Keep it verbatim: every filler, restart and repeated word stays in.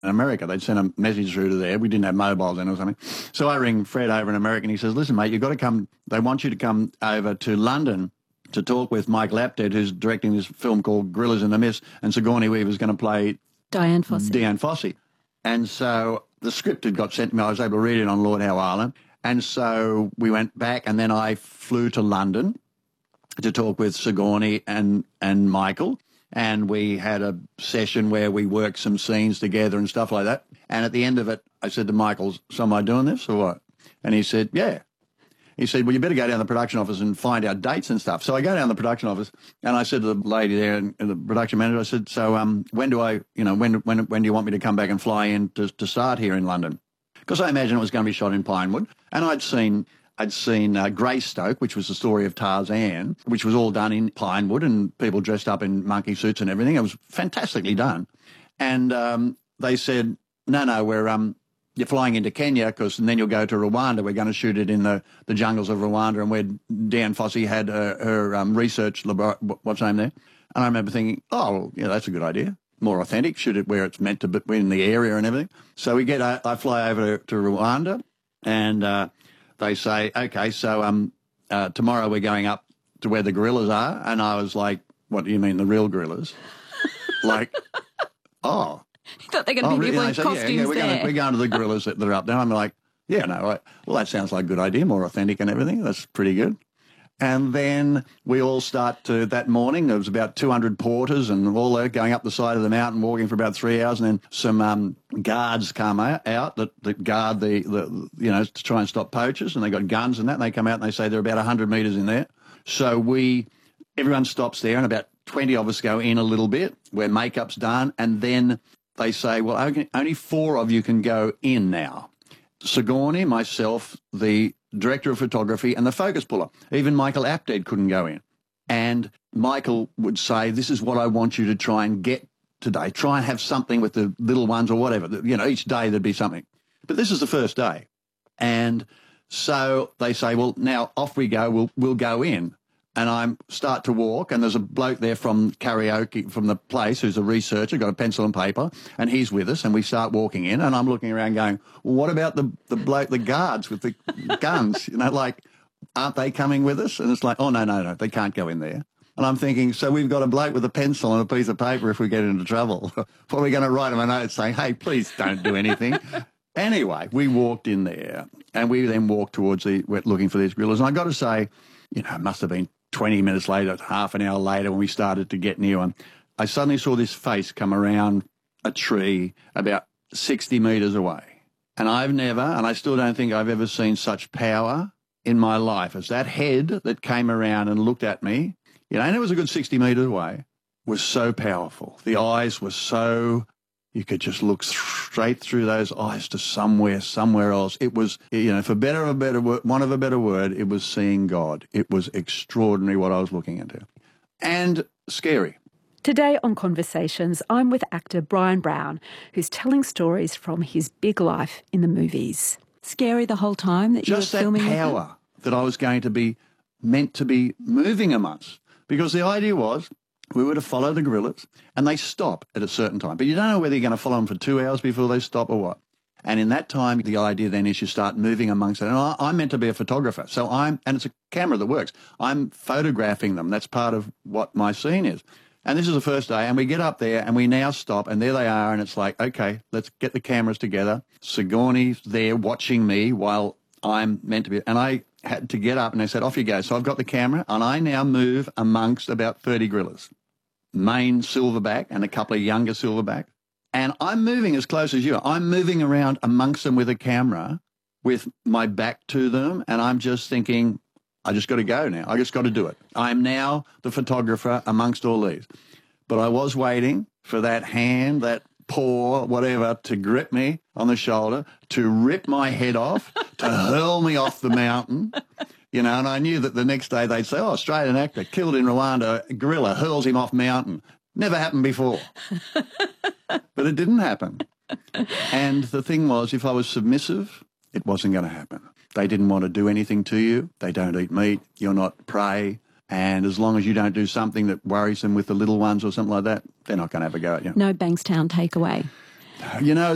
America. They'd sent a message through to there. We didn't have mobiles then or something. So I ring Fred over in America and he says, listen, mate, you've got to come. They want you to come over to London to talk with Michael Apted, who's directing this film called Gorillas in the Mist, and Sigourney Weaver's going to play Diane Fossey. Diane Fossey. And so the script had got sent to me. I was able to read it on Lord Howe Island. And so we went back, and then I flew to London to talk with Sigourney and, and Michael. And we had a session where we worked some scenes together and stuff like that. And at the end of it, I said to Michael, so am I doing this or what? And he said, yeah. He said, well, you better go down to the production office and find out dates and stuff. So I go down to the production office and I said to the lady there and the production manager, I said, so um, when do I, you know, when when when do you want me to come back and fly in to, to start here in London? Because I imagined it was going to be shot in Pinewood. And I'd seen I'd seen uh, Greystoke, which was the story of Tarzan, which was all done in Pinewood and people dressed up in monkey suits and everything. It was fantastically done. And um, they said, no, no, we're... um. You're flying into Kenya because and then you'll go to Rwanda. We're going to shoot it in the, the jungles of Rwanda and where Diane Fossey had her, her um, research laboratory, what's her name there? And I remember thinking, oh, well, yeah, that's a good idea. More authentic, shoot it where it's meant to be, in the area and everything. So we get, I, I fly over to, to Rwanda and uh, they say, okay, so um, uh, tomorrow we're going up to where the gorillas are. And I was like, what do you mean, the real gorillas? Like, oh. You thought they're going to oh, be people really? in said, costumes yeah, yeah, we're there. Going to, we're going to the gorillas that are up there. I'm like, yeah, no, I, well, that sounds like a good idea, more authentic and everything. That's pretty good. And then we all start to, that morning, there was about two hundred porters and all there going up the side of the mountain, walking for about three hours. And then some um, guards come out that, that guard the, the, you know, to try and stop poachers. And they got guns and that. And they come out and they say they're about one hundred metres in there. So we, everyone stops there and about twenty of us go in a little bit where makeup's done. And then they say, well, okay, only four of you can go in now. Sigourney, myself, the director of photography, and the focus puller. Even Michael Apted couldn't go in. And Michael would say, this is what I want you to try and get today. Try and have something with the little ones or whatever. You know, each day there'd be something. But this is the first day. And so they say, well, now off we go. We'll, we'll go in. And I start to walk, and there's a bloke there from karaoke, from the place, who's a researcher, got a pencil and paper, and he's with us, and we start walking in, and I'm looking around going, well, what about the, the bloke, the guards with the guns? You know, like, aren't they coming with us? And it's like, oh, no, no, no, they can't go in there. And I'm thinking, so we've got a bloke with a pencil and a piece of paper if we get into trouble. What are we going to write him a note saying, hey, please don't do anything? Anyway, we walked in there, and we then walked towards the, we're looking for these gorillas. And I got to say, you know, it must have been twenty minutes later, half an hour later, when we started to get near one, I suddenly saw this face come around a tree about sixty metres away. And I've never, and I still don't think I've ever seen such power in my life as that head that came around and looked at me, you know, and it was a good sixty metres away, was so powerful. The eyes were so, you could just look straight through those eyes to somewhere, somewhere else. It was, you know, for better of a better word, one of a better word, it was seeing God. It was extraordinary what I was looking into. And scary. Today on Conversations, I'm with actor Bryan Brown, who's telling stories from his big life in the movies. Scary the whole time that you were filming? Just that power that I was going to be meant to be moving amongst. Because the idea was, we were to follow the gorillas, and they stop at a certain time. But you don't know whether you're going to follow them for two hours before they stop or what. And in that time, the idea then is you start moving amongst it. And I, I'm meant to be a photographer. So I'm, and it's a camera that works. I'm photographing them. That's part of what my scene is. And this is the first day, and we get up there, and we now stop, and there they are, and it's like, okay, let's get the cameras together. Sigourney's there watching me while I'm meant to be, and I had to get up, and they said, off you go. So I've got the camera, and I now move amongst about thirty gorillas. Main silverback and a couple of younger silverback. And I'm moving as close as you are. I'm moving around amongst them with a camera with my back to them. And I'm just thinking, I just got to go now. I just got to do it. I'm now the photographer amongst all these. But I was waiting for that hand, that paw, whatever, to grip me on the shoulder, to rip my head off, to hurl me off the mountain. You know, and I knew that the next day they'd say, oh, Australian actor killed in Rwanda, gorilla hurls him off mountain. Never happened before. But it didn't happen. And the thing was, if I was submissive, it wasn't going to happen. They didn't want to do anything to you. They don't eat meat. You're not prey. And as long as you don't do something that worries them with the little ones or something like that, they're not going to have a go at you. No Bankstown takeaway. You know,